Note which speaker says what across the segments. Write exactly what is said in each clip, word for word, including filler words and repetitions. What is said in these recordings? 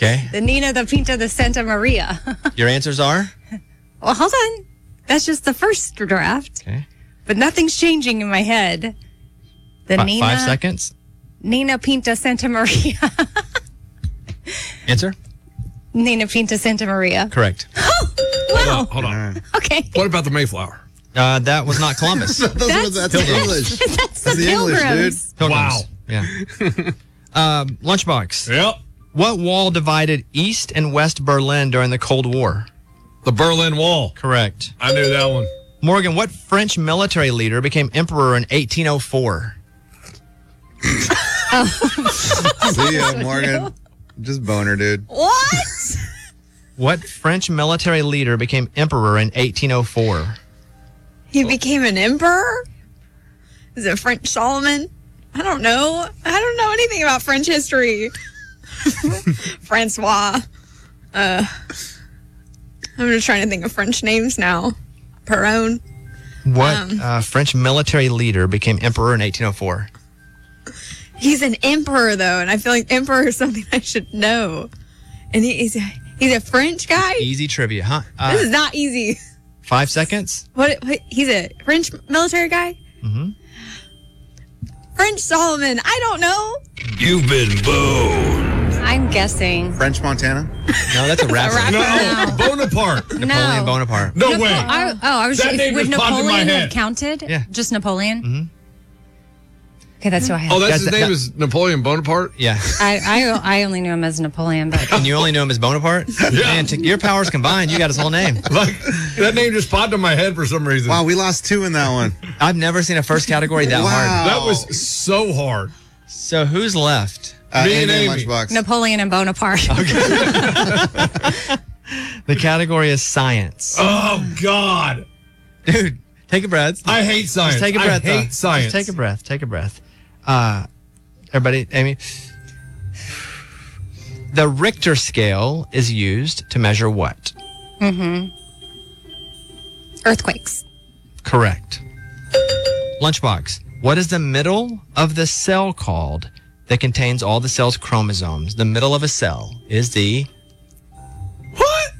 Speaker 1: Okay.
Speaker 2: The Nina, the Pinta, the Santa Maria.
Speaker 1: Your answers are?
Speaker 2: Well, hold on. That's just the first draft.
Speaker 1: Okay.
Speaker 2: But nothing's changing in my head. The
Speaker 1: F-
Speaker 2: Nina,
Speaker 1: five seconds.
Speaker 2: Nina, Pinta, Santa Maria.
Speaker 1: Answer?
Speaker 2: Nina, Pinta, Santa Maria.
Speaker 1: Correct.
Speaker 2: Oh, wow.
Speaker 3: Hold on.
Speaker 2: Okay.
Speaker 3: What about the Mayflower?
Speaker 1: Uh, that was not Columbus.
Speaker 4: Those
Speaker 2: That's-
Speaker 4: were, that's the English.
Speaker 2: That's the,
Speaker 4: That's the English,
Speaker 2: Pilgrims.
Speaker 4: dude.
Speaker 3: Wow.
Speaker 1: Yeah. um, Lunchbox.
Speaker 3: Yep.
Speaker 1: What wall divided East and West Berlin during the Cold War?
Speaker 3: The Berlin Wall.
Speaker 1: Correct.
Speaker 3: I knew that one.
Speaker 1: Morgan, what French military leader became emperor in eighteen oh four?
Speaker 4: See ya, Morgan. Just boner, dude.
Speaker 2: What?
Speaker 1: What French military leader became emperor in eighteen oh four?
Speaker 5: He became an emperor? Is it French Solomon? I don't know. I don't know anything about French history. Francois. Uh, I'm just trying to think of French names now. Perron.
Speaker 1: What
Speaker 5: Um.
Speaker 1: uh, French military leader became emperor in eighteen oh four?
Speaker 5: He's an emperor, though, and I feel like emperor is something I should know. And he, he's, a, he's a French guy?
Speaker 1: Easy trivia, huh? Uh,
Speaker 5: This is not easy.
Speaker 1: five seconds.
Speaker 5: What, what? He's a French military guy?
Speaker 1: Mm-hmm.
Speaker 5: French Solomon. I don't know.
Speaker 3: You've been boned.
Speaker 2: I'm guessing.
Speaker 4: French Montana?
Speaker 1: No, that's a rapper.
Speaker 2: rapper.
Speaker 3: No,
Speaker 2: No.
Speaker 3: Bonaparte.
Speaker 1: Napoleon
Speaker 2: No.
Speaker 1: Bonaparte.
Speaker 3: No
Speaker 2: Napo-
Speaker 3: way.
Speaker 2: I, oh, I was
Speaker 3: That name
Speaker 2: would
Speaker 3: just popped in my
Speaker 2: Napoleon have
Speaker 3: head.
Speaker 2: counted?
Speaker 1: Yeah.
Speaker 2: Just Napoleon?
Speaker 1: Mhm.
Speaker 2: Okay, that's who I had.
Speaker 3: Oh, that's
Speaker 1: That's-
Speaker 3: his name
Speaker 1: that-
Speaker 3: is Napoleon Bonaparte?
Speaker 1: Yeah.
Speaker 2: I, I I only knew him as Napoleon, but
Speaker 1: And you only knew him as Bonaparte?
Speaker 3: Yeah.
Speaker 1: Man, to your powers combined, you got his whole name.
Speaker 3: Like, that name just popped in my head for some reason.
Speaker 4: Wow, we lost two in that one.
Speaker 1: I've never seen a first category that
Speaker 4: Wow.
Speaker 1: hard.
Speaker 3: That was so hard.
Speaker 1: So who's left?
Speaker 4: Uh,
Speaker 3: Me and
Speaker 4: Andy
Speaker 3: Amy.
Speaker 4: Lunchbox.
Speaker 2: Napoleon and Bonaparte.
Speaker 1: The category is science.
Speaker 3: Oh, God.
Speaker 1: Dude, take a breath.
Speaker 3: I hate science.
Speaker 1: Just take a breath.
Speaker 3: I hate
Speaker 1: though.
Speaker 3: science.
Speaker 1: Just take a breath. Take a breath. Uh, everybody, Amy. The Richter scale is used to measure what?
Speaker 2: Earthquakes.
Speaker 1: Correct. Lunchbox. What is the middle of the cell called that contains all the cell's chromosomes? The middle of a cell is the...
Speaker 3: What?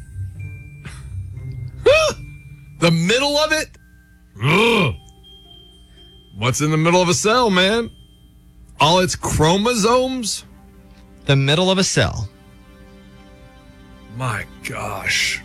Speaker 3: Huh? The middle of it? Ugh. What's in the middle of a cell, man? All its chromosomes?
Speaker 1: The middle of a cell.
Speaker 3: My gosh.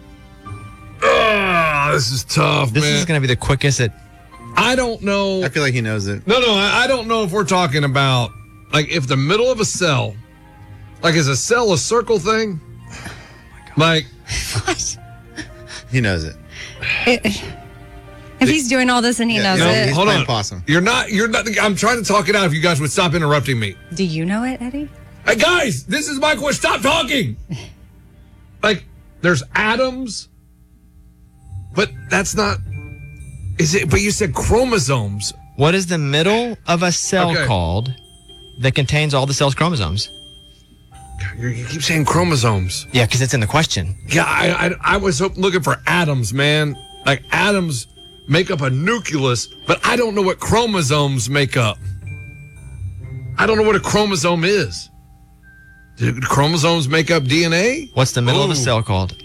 Speaker 3: Ugh, this is tough,
Speaker 1: This
Speaker 3: man.
Speaker 1: is going to be the quickest it...
Speaker 3: I don't know.
Speaker 4: I feel like he knows it.
Speaker 3: No, no, I, I don't know if we're talking about, like, if the middle of a cell, like, is a cell a circle thing? Like,
Speaker 2: What?
Speaker 4: He knows it.
Speaker 2: It- if he's doing all this and he knows
Speaker 3: no,
Speaker 2: it,
Speaker 4: He's
Speaker 3: hold
Speaker 4: playing
Speaker 3: on.
Speaker 4: possum.
Speaker 3: You're not, you're not, I'm trying to talk it out if you guys would stop interrupting me.
Speaker 2: do you know it, Eddie?
Speaker 3: Hey, guys, this is my question. Stop talking. Like, there's atoms, but that's not, is it, but you said chromosomes.
Speaker 1: What is the middle of a cell
Speaker 3: Okay.
Speaker 1: called that contains all the cell's chromosomes?
Speaker 3: You, you keep saying chromosomes.
Speaker 1: Yeah, because it's in the question.
Speaker 3: Yeah, I, I, I was hope- looking for atoms, man. Like, atoms make up a nucleus, but I don't know what chromosomes make up. I don't know what a chromosome is. Do chromosomes make up D N A?
Speaker 1: What's the middle of
Speaker 3: Ooh.
Speaker 1: a cell called?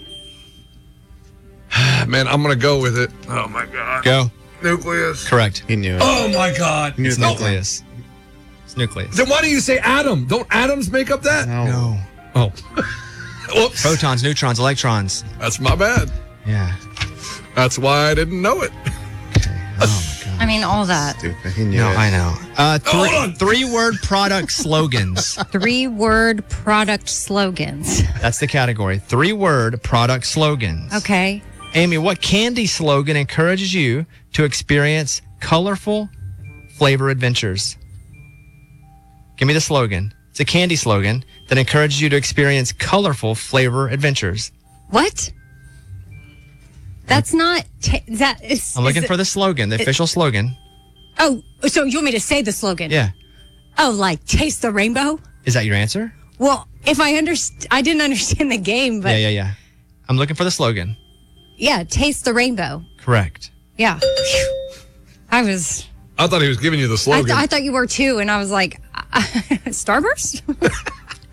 Speaker 3: Man, I'm going to go with it. Oh, my God.
Speaker 1: Go.
Speaker 3: Nucleus.
Speaker 1: Correct.
Speaker 4: He knew it.
Speaker 3: Oh, my God.
Speaker 4: He knew
Speaker 1: It's
Speaker 4: it.
Speaker 1: nucleus. It's nucleus.
Speaker 3: Then why do you say atom? Don't atoms make up that?
Speaker 4: No.
Speaker 1: No.
Speaker 3: Oh. Whoops.
Speaker 1: Protons, neutrons, electrons.
Speaker 3: That's my bad.
Speaker 1: Yeah.
Speaker 3: That's why I didn't know it.
Speaker 1: Oh, my God.
Speaker 2: I mean, all that.
Speaker 4: Stupid. He knew
Speaker 1: No,
Speaker 4: it.
Speaker 1: I know. Uh,
Speaker 3: Hold
Speaker 1: three,
Speaker 3: on.
Speaker 1: three-word product slogans.
Speaker 2: Three-word product slogans.
Speaker 1: That's the category. Three-word product slogans.
Speaker 2: Okay.
Speaker 1: Amy, what candy slogan encourages you to experience colorful flavor adventures? Give me the slogan. It's a candy slogan that encourages you to experience colorful flavor adventures.
Speaker 2: What? That's not. Ta- that is.
Speaker 1: I'm looking
Speaker 2: is
Speaker 1: for
Speaker 2: it-
Speaker 1: the slogan, the official slogan.
Speaker 2: Oh, so you want me to say the slogan?
Speaker 1: Yeah.
Speaker 2: Oh, like taste the rainbow?
Speaker 1: Is that your answer?
Speaker 2: Well, if I underst- I didn't understand the game, but
Speaker 1: Yeah, yeah, yeah. I'm looking for the slogan.
Speaker 2: yeah, taste the rainbow.
Speaker 1: Correct.
Speaker 2: Yeah. Phew. I was.
Speaker 3: I thought he was giving you the
Speaker 2: I,
Speaker 3: slogan.
Speaker 2: th- I thought you were too, and I was like, Starburst.